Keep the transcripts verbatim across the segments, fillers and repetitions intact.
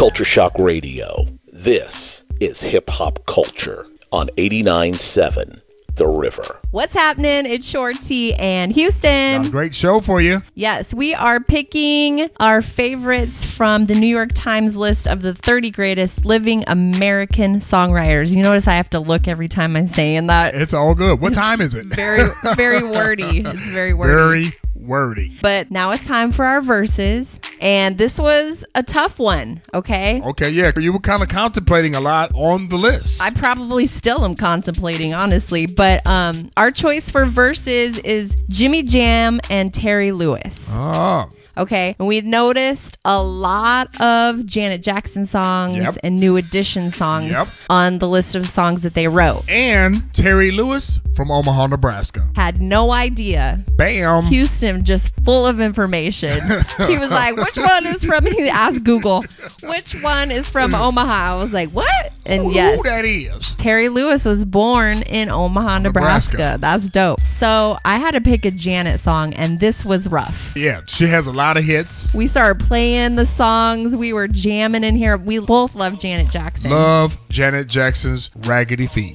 Culture Shock Radio. This is Hip Hop Culture on eighty-nine point seven The River. What's happening? It's Shorty and Houston. Got a great show for you. Yes, we are picking our favorites from the New York Times list of the thirty greatest living American songwriters. You notice I have to look every time I'm saying that. It's all good. What time is it? Very, very wordy. It's very wordy. Very wordy. But now it's time for our verses. And this was a tough one, okay? Okay, yeah. You were kind of contemplating a lot on the list. I probably still am contemplating, honestly. But um, our choice for verses is Jimmy Jam and Terry Lewis. Oh. Okay, and we noticed a lot of Janet Jackson songs Yep. and New Edition songs Yep. on the list of songs that they wrote. And Terry Lewis from Omaha, Nebraska. Had no idea. Bam. Houston just full of information. He was like, which one is from, he asked Google, which one is from Omaha? I was like, what? And Who yes. that is? Terry Lewis was born in Omaha, Nebraska. Nebraska. That's dope. So I had to pick a Janet song, and this was rough. Yeah, she has a lot of hits. We started playing the songs. We were jamming in here. We both love Janet Jackson. Love Janet Jackson's Raggedy Feet.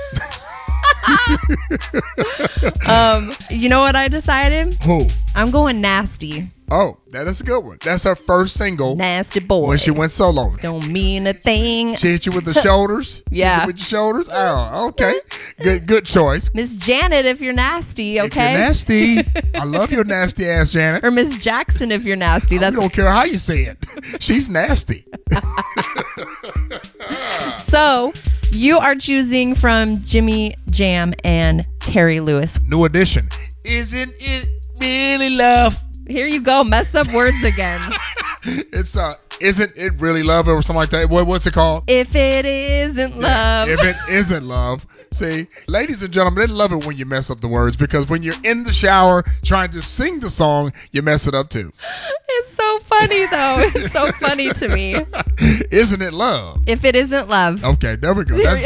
um, you know what I decided? Who? I'm going Nasty. Oh, that is a good one. That's her first single Nasty Boy. when she went solo. Don't mean a thing. She hit you with the shoulders? Yeah. Hit you with the shoulders? Oh, okay. Good good choice. Miss Janet, if you're nasty, okay? If you're nasty, I love your nasty ass, Janet. Or Miss Jackson, if you're nasty. That's We don't care how you say it. She's nasty. So you are choosing from Jimmy Jam and Terry Lewis. New edition. Isn't it really love? Here you go. Mess up words again. It's uh, isn't it really love or something like that? What, what's it called? If it isn't love. If it isn't love. See, ladies and gentlemen, they love it when you mess up the words because when you're in the shower trying to sing the song, you mess it up too. It's so funny, though. It's so funny to me. Isn't it love? If it isn't love. Okay, there we go. That's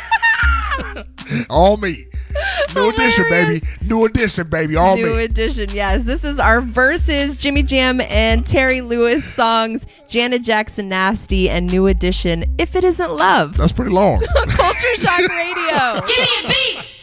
all me. New edition, baby. New edition, baby. All New me. edition, yes. This is our verses, Jimmy Jam and Terry Lewis songs, Janet Jackson, Nasty, and New Edition, If It Isn't Love. That's pretty long. Culture Shock Radio. Give me a beat.